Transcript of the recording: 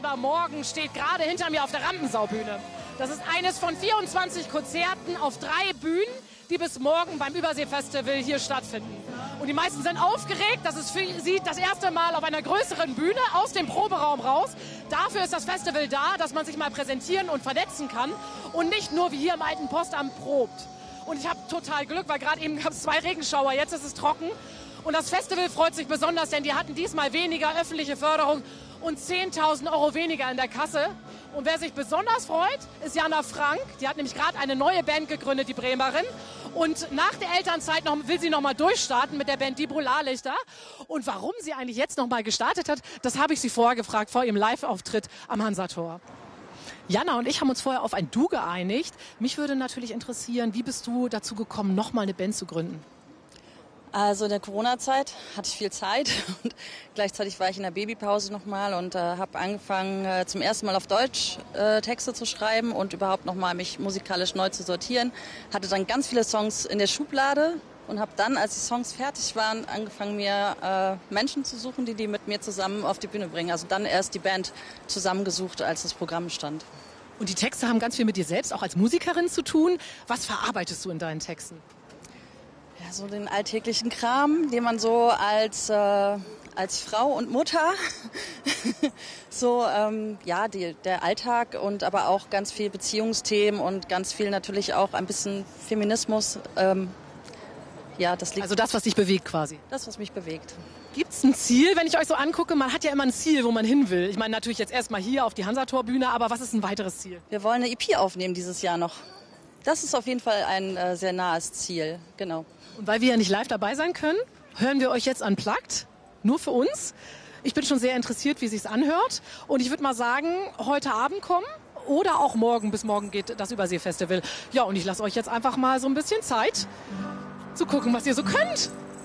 Silber Morgen steht gerade hinter mir auf der Rampensaubühne. Das ist eines von 24 Konzerten auf 3 Bühnen, die bis morgen beim Überseefestival hier stattfinden. Und die meisten sind aufgeregt. Das ist für sie das erste Mal auf einer größeren Bühne aus dem Proberaum raus. Dafür ist das Festival da, dass man sich mal präsentieren und vernetzen kann und nicht nur wie hier im alten Postamt probt. Und ich habe total Glück, weil gerade eben gab es 2 Regenschauer, jetzt ist es trocken. Und das Festival freut sich besonders, denn die hatten diesmal weniger öffentliche Förderung und 10.000 Euro weniger in der Kasse. Und wer sich besonders freut, ist Jana Frank. Die hat nämlich gerade eine neue Band gegründet, die Bremerin. Und nach der Elternzeit will sie noch mal durchstarten mit der Band Die Polarlichter. Und warum sie eigentlich jetzt noch mal gestartet hat, das habe ich sie vorher gefragt, vor ihrem Live-Auftritt am Hansator. Jana und ich haben uns vorher auf ein Du geeinigt. Mich würde natürlich interessieren, wie bist du dazu gekommen, noch mal eine Band zu gründen? Also in der Corona-Zeit hatte ich viel Zeit und gleichzeitig war ich in der Babypause nochmal und habe angefangen zum ersten Mal auf Deutsch Texte zu schreiben und überhaupt nochmal mich musikalisch neu zu sortieren. Hatte dann ganz viele Songs in der Schublade und habe dann, als die Songs fertig waren, angefangen mir Menschen zu suchen, die mit mir zusammen auf die Bühne bringen. Also dann erst die Band zusammengesucht, als das Programm stand. Und die Texte haben ganz viel mit dir selbst, auch als Musikerin zu tun. Was verarbeitest du in deinen Texten? Ja, so den alltäglichen Kram, den man so als Frau und Mutter, so der Alltag und aber auch ganz viel Beziehungsthemen und ganz viel natürlich auch ein bisschen Feminismus. Das liegt. Also das, was dich bewegt quasi? Das, was mich bewegt. Gibt es ein Ziel, wenn ich euch so angucke? Man hat ja immer ein Ziel, wo man hin will. Ich meine natürlich jetzt erstmal hier auf die Hansator-Bühne, aber was ist ein weiteres Ziel? Wir wollen eine EP aufnehmen dieses Jahr noch. Das ist auf jeden Fall ein sehr nahes Ziel, genau. Und weil wir ja nicht live dabei sein können, hören wir euch jetzt unplugged, nur für uns. Ich bin schon sehr interessiert, wie es sich anhört. Und ich würde mal sagen, heute Abend kommen oder auch morgen. Bis morgen geht das Überseefestival. Ja, und ich lasse euch jetzt einfach mal so ein bisschen Zeit zu gucken, was ihr so könnt.